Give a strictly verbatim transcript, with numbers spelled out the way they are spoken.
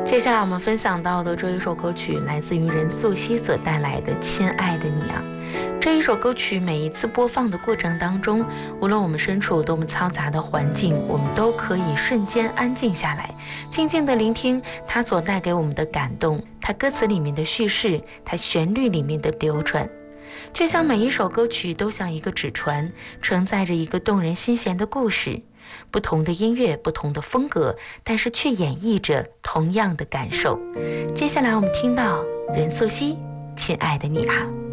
接下来我们分享到的这一首歌曲来自于任素汐所带来的《亲爱的你啊》。这一首歌曲每一次播放的过程当中，无论我们身处多么嘈杂的环境，我们都可以瞬间安静下来，静静地聆听它所带给我们的感动，它歌词里面的叙事，它旋律里面的流传。就像每一首歌曲都像一个纸船，承载着一个动人心弦的故事，不同的音乐，不同的风格，但是却演绎着同样的感受。接下来我们听到任素汐《亲爱的你啊》。